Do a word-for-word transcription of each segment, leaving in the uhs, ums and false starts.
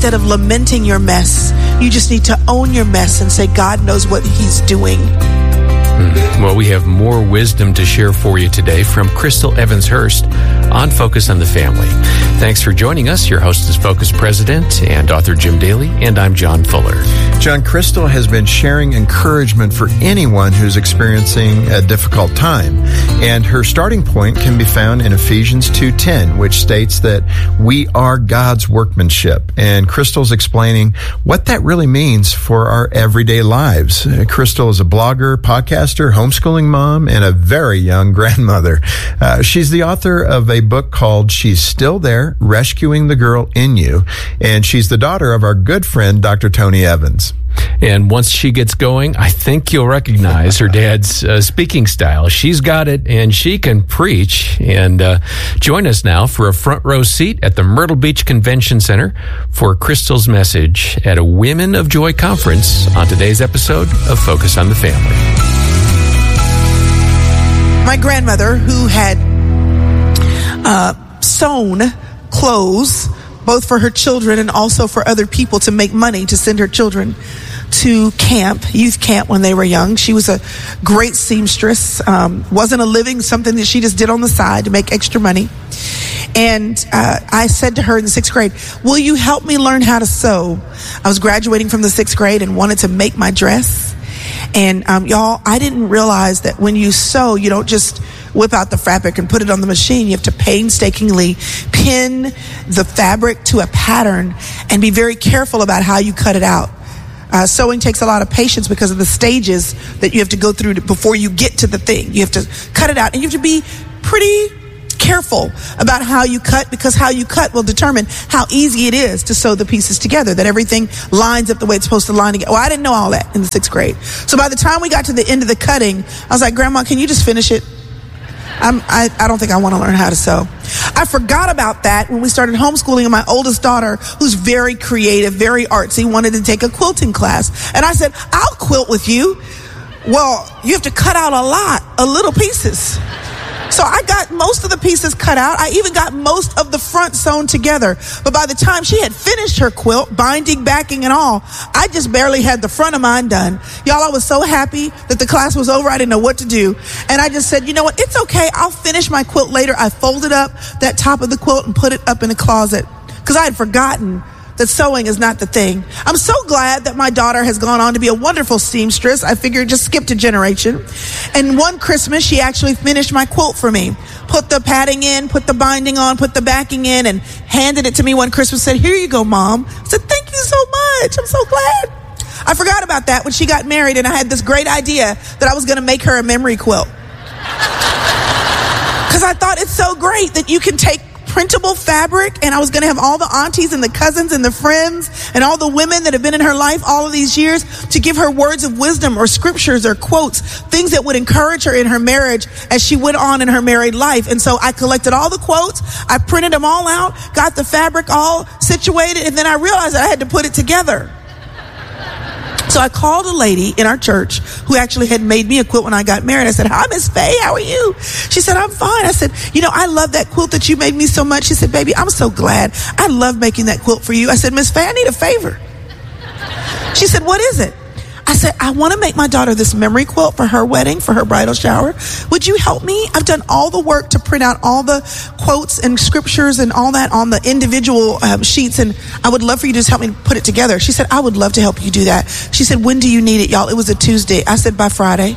Instead of lamenting your mess, you just need to own your mess and say, God knows what he's doing. Well, we have more wisdom to share for you today from Crystal Evans Hurst on Focus on the Family. Thanks for joining us. Your host is Focus President and author Jim Daly, and I'm John Fuller. John, Crystal has been sharing encouragement for anyone who's experiencing a difficult time. And her starting point can be found in Ephesians two ten, which states that we are God's workmanship. And Crystal's explaining what that really means for our everyday lives. Uh, Crystal is a blogger, podcaster, homeschooling mom, and a very young grandmother. Uh, she's the author of a book called She's Still There, Rescuing the Girl in You. And she's the daughter of our good friend, Doctor Tony Evans. And once she gets going, I think you'll recognize her dad's uh, speaking style. She's got it, and she can preach. And uh, join us now for a front row seat at the Myrtle Beach Convention Center for Crystal's message at a Women of Joy conference on today's episode of Focus on the Family. My grandmother, who had uh, sewn clothes both for her children and also for other people to make money to send her children to camp, youth camp when they were young. She was a great seamstress. Um, wasn't a living, something that she just did on the side to make extra money. And uh, I said to her in the sixth grade, will you help me learn how to sew? I was graduating from the sixth grade and wanted to make my dress. And um, y'all, I didn't realize that when you sew, you don't just whip out the fabric and put it on the machine. You have to painstakingly pin the fabric to a pattern and be very careful about how you cut it out. Uh, sewing takes a lot of patience because of the stages that you have to go through to, before you get to the thing. You have to cut it out, and you have to be pretty careful about how you cut, because how you cut will determine how easy it is to sew the pieces together, that everything lines up the way it's supposed to line together. Well, I didn't know all that in the sixth grade. So by the time we got to the end of the cutting, I was like, Grandma, can you just finish it? I'm, I, I don't think I want to learn how to sew. I forgot about that when we started homeschooling, and my oldest daughter, who's very creative, very artsy, wanted to take a quilting class. And I said, I'll quilt with you. Well, you have to cut out a lot of little pieces. So I got most of the pieces cut out. I even got most of the front sewn together. But by the time she had finished her quilt, binding, backing, and all, I just barely had the front of mine done. Y'all, I was so happy that the class was over. I didn't know what to do. And I just said, you know what? It's okay. I'll finish my quilt later. I folded up that top of the quilt and put it up in the closet because I had forgotten that sewing is not the thing. I'm so glad that my daughter has gone on to be a wonderful seamstress. I figured just skipped a generation. And one Christmas, she actually finished my quilt for me. Put the padding in, put the binding on, put the backing in, and handed it to me one Christmas. Said, here you go, Mom. I said, thank you so much. I'm so glad. I forgot about that when she got married, and I had this great idea that I was going to make her a memory quilt. Because I thought it's so great that you can take printable fabric, and I was going to have all the aunties and the cousins and the friends and all the women that have been in her life all of these years to give her words of wisdom or scriptures or quotes, things that would encourage her in her marriage as she went on in her married life. And so I collected all the quotes, I printed them all out, got the fabric all situated, and then I realized that I had to put it together. So I called a lady in our church who actually had made me a quilt when I got married. I said, hi, Miss Faye, how are you? She said, I'm fine. I said, you know, I love that quilt that you made me so much. She said, baby, I'm so glad. I love making that quilt for you. I said, Miss Faye, I need a favor. She said, what is it? I said, I want to make my daughter this memory quilt for her wedding, for her bridal shower. Would you help me? I've done all the work to print out all the quotes and scriptures and all that on the individual um, sheets, and I would love for you to just help me put it together. She said, I would love to help you do that. She said, when do you need it, y'all? It was a Tuesday. I said, by Friday.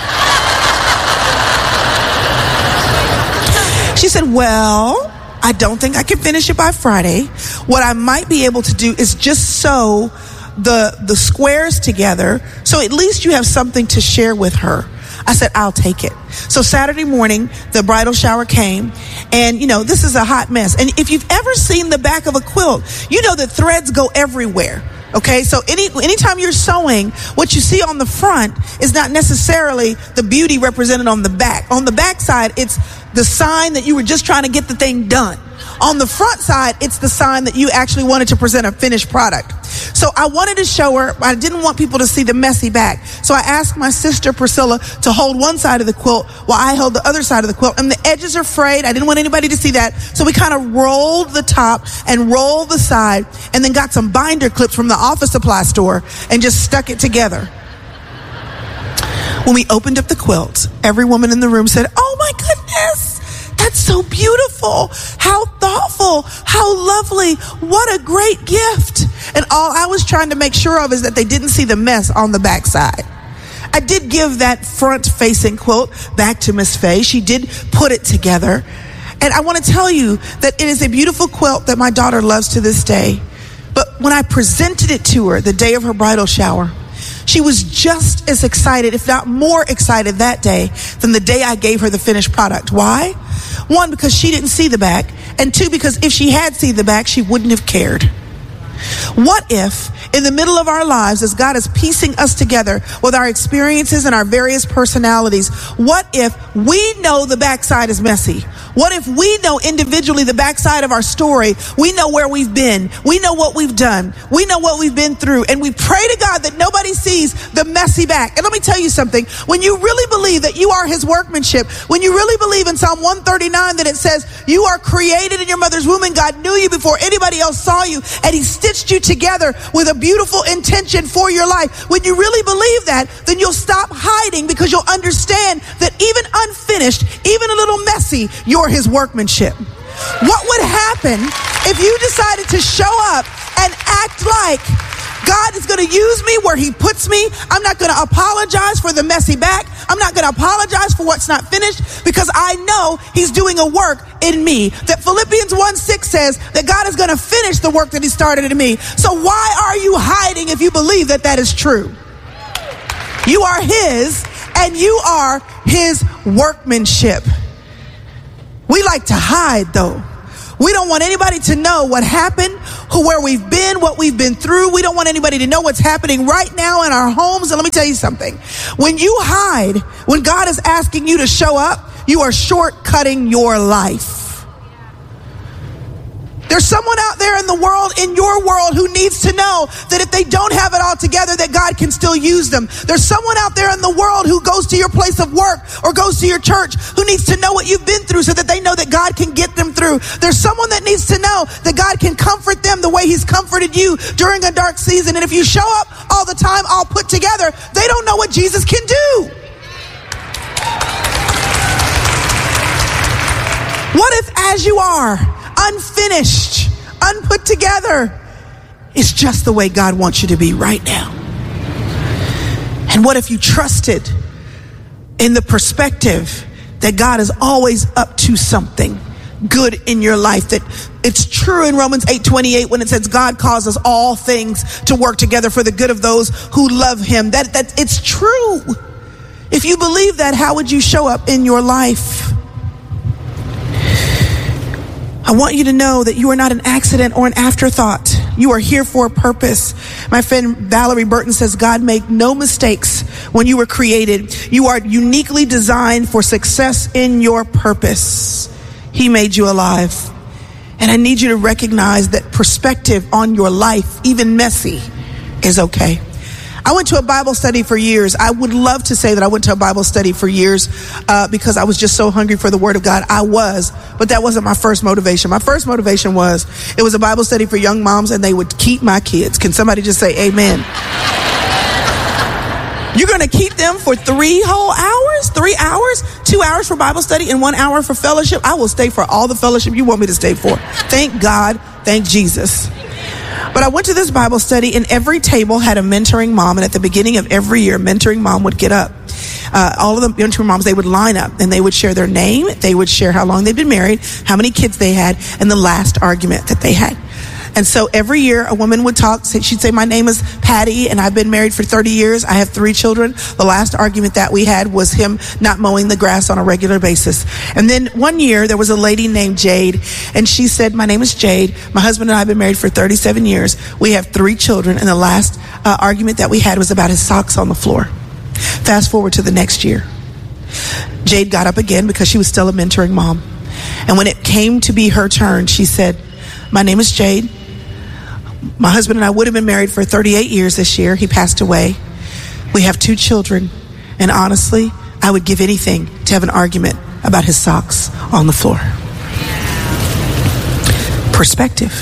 She said, well, I don't think I can finish it by Friday. What I might be able to do is just sew the the squares together, so at least you have something to share with her. I said, I'll take it. So Saturday morning, the bridal shower came, and you know, this is a hot mess. And if you've ever seen the back of a quilt, you know that threads go everywhere. Okay, so any anytime you're sewing, what you see on the front is not necessarily the beauty represented on the back. On the back side, it's the sign that you were just trying to get the thing done. On the front side, it's the sign that you actually wanted to present a finished product. So I wanted to show her, I didn't want people to see the messy back. So I asked my sister Priscilla to hold one side of the quilt while I held the other side of the quilt. And the edges are frayed. I didn't want anybody to see that. So we kind of rolled the top and rolled the side and then got some binder clips from the office supply store and just stuck it together. When we opened up the quilt, every woman in the room said, "Oh my goodness, that's so beautiful. How thoughtful. How lovely. What a great gift." And all I was trying to make sure of is that they didn't see the mess on the backside. I did give that front-facing quilt back to Miss Faye. She did put it together. And I want to tell you that it is a beautiful quilt that my daughter loves to this day. But when I presented it to her the day of her bridal shower, she was just as excited, if not more excited that day than the day I gave her the finished product. Why? One, because she didn't see the back. And two, because if she had seen the back, she wouldn't have cared. What if, in the middle of our lives, as God is piecing us together with our experiences and our various personalities, what if we know the backside is messy? What if we know individually the backside of our story? We know where we've been. We know what we've done. We know what we've been through. And we pray to God that nobody sees the messy back. And let me tell you something. When you really believe that you are his workmanship, when you really believe in Psalm one thirty-nine that it says you are created in your mother's womb and God knew you before anybody else saw you and he stitched you together with a beautiful intention for your life. When you really believe that, then you'll stop hiding because you'll understand that even unfinished, even a little messy, you're his workmanship. What would happen if you decided to show up and act like God is going to use me where he puts me? I'm not going to apologize for the messy back. I'm not going to apologize for what's not finished because I know he's doing a work in me. That Philippians one six says that God is going to finish the work that he started in me. So why are you hiding if you believe that that is true? You are his and you are his workmanship. We like to hide though. We don't want anybody to know what happened, who, where we've been, what we've been through. We don't want anybody to know what's happening right now in our homes. And let me tell you something. When you hide, when God is asking you to show up, you are shortcutting your life. There's someone out there in the world, in your world, who needs to know that if they don't have it all together, that God can still use them. There's someone out there in the world who goes to your place of work or goes to your church who needs to know what you've been through so that they know that God can get them through. There's someone that needs to know that God can comfort them the way he's comforted you during a dark season. And if you show up all the time, all put together, they don't know what Jesus can do. What if as you are, unfinished, unput together, it's just the way God wants you to be right now? And what if you trusted in the perspective that God is always up to something good in your life? That it's true in Romans eight twenty-eight when it says God causes all things to work together for the good of those who love him. That, that it's true. If you believe that, how would you show up in your life? I want you to know that you are not an accident or an afterthought. You are here for a purpose. My friend Valerie Burton says God made no mistakes when you were created. You are uniquely designed for success in your purpose. He made you alive. And I need you to recognize that perspective on your life, even messy, is okay. I went to a Bible study for years. I would love to say that I went to a Bible study for years uh, because I was just so hungry for the Word of God. I was, but that wasn't my first motivation. My first motivation was, it was a Bible study for young moms and they would keep my kids. Can somebody just say amen? You're going to keep them for three whole hours, three hours, two hours for Bible study and one hour for fellowship. I will stay for all the fellowship you want me to stay for. Thank God. Thank Jesus. But I went to this Bible study and every table had a mentoring mom. And at the beginning of every year, mentoring mom would get up. Uh, all of the mentoring moms, they would line up and they would share their name. They would share how long they'd been married, how many kids they had, and the last argument that they had. And so every year a woman would talk. She'd say, my name is Patty and I've been married for thirty years. I have three children. The last argument that we had was him not mowing the grass on a regular basis. And then one year there was a lady named Jade and she said, my name is Jade. My husband and I have been married for thirty-seven years. We have three children. And the last uh, argument that we had was about his socks on the floor. Fast forward to the next year. Jade got up again because she was still a mentoring mom. And when it came to be her turn, she said, my name is Jade. My husband and I would have been married for thirty-eight years this year. He passed away. We have two children. And honestly, I would give anything to have an argument about his socks on the floor. Perspective.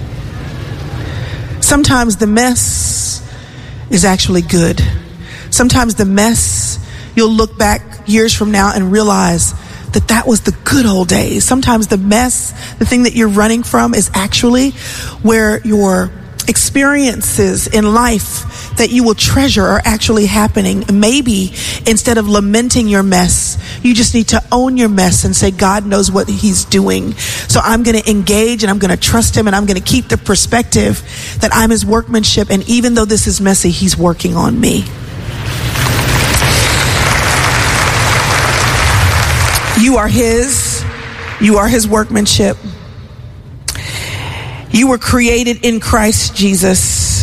Sometimes the mess is actually good. Sometimes the mess, you'll look back years from now and realize that that was the good old days. Sometimes the mess, the thing that you're running from, is actually where your experiences in life that you will treasure are actually happening. Maybe instead of lamenting your mess, you just need to own your mess and say, God knows what he's doing. So I'm going to engage and I'm going to trust him and I'm going to keep the perspective that I'm his workmanship. And even though this is messy, he's working on me. You are his. You are his workmanship. You were created in Christ Jesus.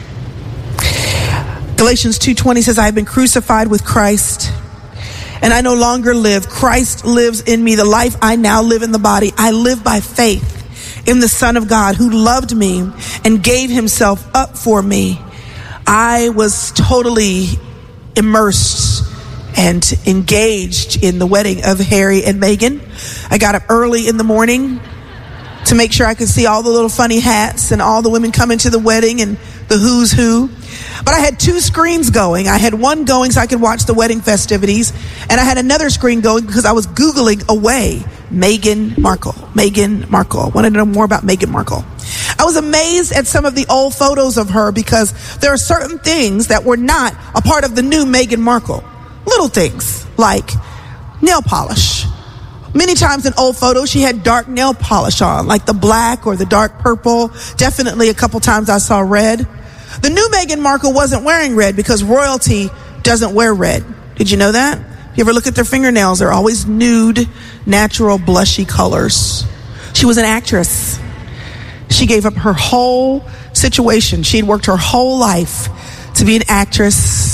Galatians two twenty says, I have been crucified with Christ, and I no longer live. Christ lives in me. The life I now live in the body, I live by faith in the Son of God who loved me and gave himself up for me. I was totally immersed and engaged in the wedding of Harry and Meghan. I got up early in the morning to make sure I could see all the little funny hats and all the women coming to the wedding and the who's who. But I had two screens going. I had one going so I could watch the wedding festivities, and I had another screen going because I was Googling away Meghan Markle. Meghan Markle. I wanted to know more about Meghan Markle. I was amazed at some of the old photos of her because there are certain things that were not a part of the new Meghan Markle. Little things like nail polish. Many times in old photos, she had dark nail polish on, like the black or the dark purple. Definitely a couple times I saw red. The new Meghan Markle wasn't wearing red because royalty doesn't wear red. Did you know that? If you ever look at their fingernails, they're always nude, natural, blushy colors. She was an actress. She gave up her whole situation. She had worked her whole life to be an actress.